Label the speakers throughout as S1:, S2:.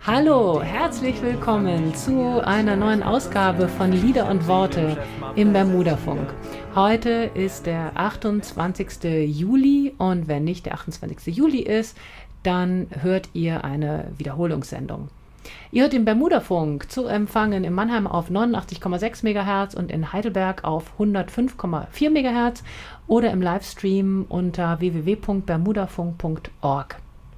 S1: Hallo, herzlich willkommen zu einer neuen Ausgabe von Lieder und Worte im Bermudafunk. Heute ist der 28. Juli und wenn nicht der 28. Juli ist, dann hört ihr eine Wiederholungssendung. Ihr hört den Bermudafunk zu empfangen in Mannheim auf 89,6 MHz und in Heidelberg auf 105,4 MHz oder im Livestream unter www.bermudafunk.org.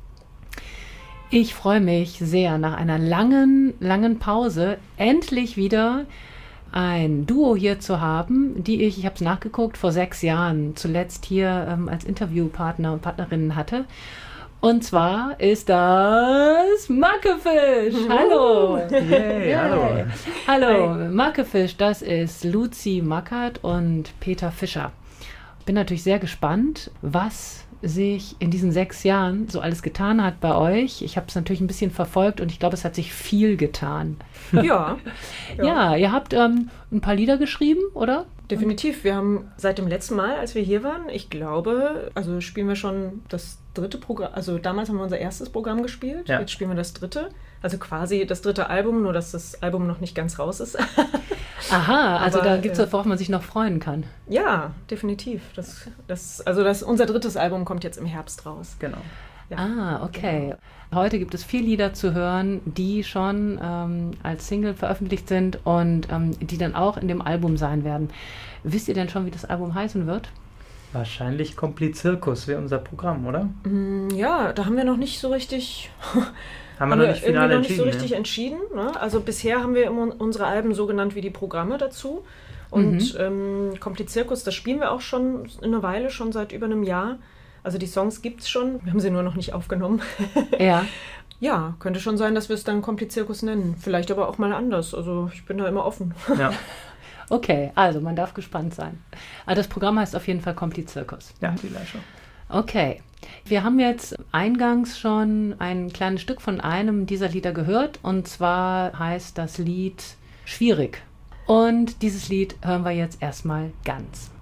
S1: Ich freue mich sehr, nach einer langen Pause endlich wieder ein Duo hier zu haben, die ich habe es nachgeguckt, vor 6 Jahren zuletzt hier als Interviewpartner und Partnerinnen hatte. Und zwar ist das Mackefisch. Hallo.
S2: Yay, hallo.
S1: Hallo, Mackefisch, das ist Luzi Mackert und Peter Fischer. Bin natürlich sehr gespannt, was sich in diesen 6 Jahren so alles getan hat bei euch. Ich habe es natürlich ein bisschen verfolgt und ich glaube, es hat sich viel getan.
S3: Ja.
S1: Ja, ihr habt ein paar Lieder geschrieben, oder?
S3: Definitiv. Wir haben seit dem letzten Mal, als wir hier waren, ich glaube, also spielen wir schon das 3. Programm. Also damals haben wir unser erstes Programm gespielt. Ja. Jetzt spielen wir das 3. Also quasi das 3. Album, nur dass das Album noch nicht ganz raus ist.
S1: Aha, also aber, da gibt es, worauf man sich noch freuen kann.
S3: Ja, definitiv. Unser 3. Album kommt jetzt im Herbst raus.
S2: Genau.
S1: Ja. Ah, okay. Genau. Heute gibt es 4 Lieder zu hören, die schon als Single veröffentlicht sind und die dann auch in dem Album sein werden. Wisst ihr denn schon, wie das Album heißen wird?
S2: Wahrscheinlich Komplizirkus wäre unser Programm, oder?
S3: Ja, da haben wir noch nicht so richtig...
S2: Haben wir noch nicht final entschieden?
S3: Nicht so richtig entschieden. Ne? Also bisher haben wir immer unsere Alben so genannt wie die Programme dazu. Und Komplizirkus, das spielen wir auch schon eine Weile, schon seit über einem Jahr. Also die Songs gibt's schon, wir haben sie nur noch nicht aufgenommen.
S1: Ja.
S3: Ja, könnte schon sein, dass wir es dann Komplizirkus nennen. Vielleicht aber auch mal anders. Also ich bin da immer offen.
S2: Ja.
S1: Okay, also man darf gespannt sein. Also das Programm heißt auf jeden Fall Komplizirkus.
S2: Ja, vielleicht schon.
S1: Okay. Wir haben jetzt eingangs schon ein kleines Stück von einem dieser Lieder gehört. Und zwar heißt das Lied Schwierig. Und dieses Lied hören wir jetzt erstmal ganz.